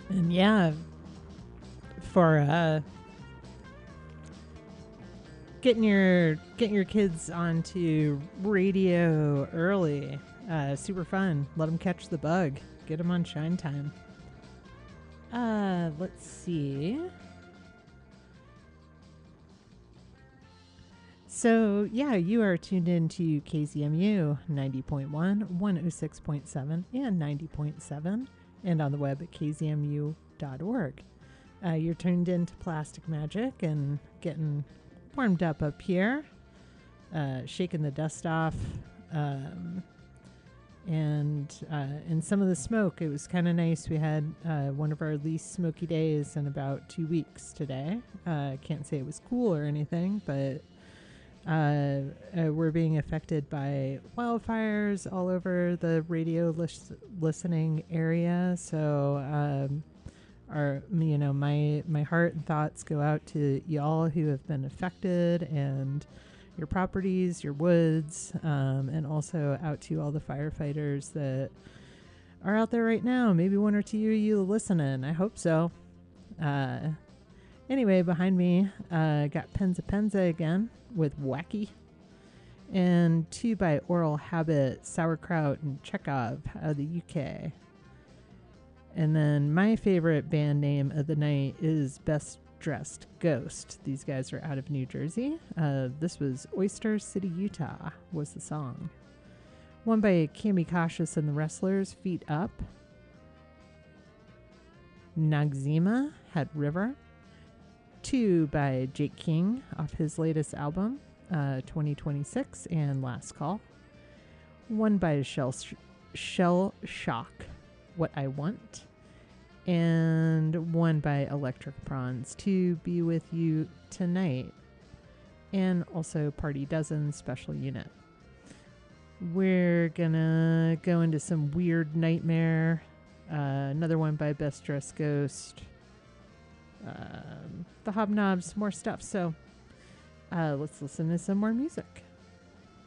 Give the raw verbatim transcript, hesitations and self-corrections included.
And yeah, for uh, getting your getting your kids onto radio early, uh, super fun. Let them catch the bug. Get them on Shine Time. Uh, let's see. So, yeah, you are tuned in to K Z M U ninety point one, one oh six point seven, and ninety point seven, and on the web at k z m u dot org. Uh, you're tuned into Plastic Magic and getting warmed up up here, uh, shaking the dust off. Um, and uh, in some of the smoke, it was kind of nice. We had uh, one of our least smoky days in about two weeks today. I uh, can't say it was cool or anything, but uh, uh, we're being affected by wildfires all over the radio lis- listening area. So, um, our you know my my heart and thoughts go out to y'all who have been affected, and your properties, your woods, um, and also out to all the firefighters that are out there right now. Maybe one or two of you listening. I hope so. Uh, anyway, behind me, uh, got Penza Penza again with Wacky, and two by Oral Habit, Sauerkraut, and Chekhov out of the U K. And then my favorite band name of the night is Best Dressed Ghost. These guys are out of New Jersey. Uh, this was Oyster City, Utah, was the song. One by Cami Cautious and the Wrestlers, Feet Up. Nagzima had River. Two by Jake King off his latest album, uh, twenty twenty-six, and Last Call. One by Shell, Sh- Shell Shock, What I Want. And one by Electric Prawns, To Be With You Tonight. And also Party Dozen Special Unit. We're gonna go into some Weird Nightmare. Uh, another one by Best Dressed Ghost. Um, the Hobnobs, more stuff. So uh, let's listen to some more music.